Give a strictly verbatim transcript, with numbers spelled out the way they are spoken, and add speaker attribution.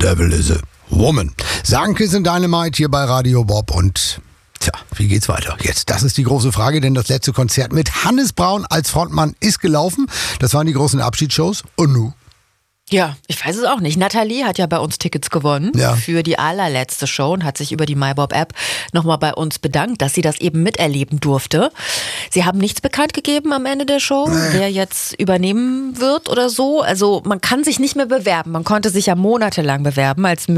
Speaker 1: devil is a woman. Sagen Kiss and Dynamite hier bei Radio Bob und tja, wie geht's weiter jetzt? Das ist die große Frage, denn das letzte Konzert mit Hannes Braun als Frontmann ist gelaufen. Das waren die großen Abschiedsshows. Und nu?
Speaker 2: Ja, ich weiß es auch nicht. Nathalie hat ja bei uns Tickets gewonnen
Speaker 1: ja.
Speaker 2: für die allerletzte Show und hat sich über die MyBob-App nochmal bei uns bedankt, dass sie das eben miterleben durfte. Sie haben nichts bekannt gegeben am Ende der Show, nee. wer jetzt übernehmen wird oder so. Also man kann sich nicht mehr bewerben. Man konnte sich ja monatelang bewerben als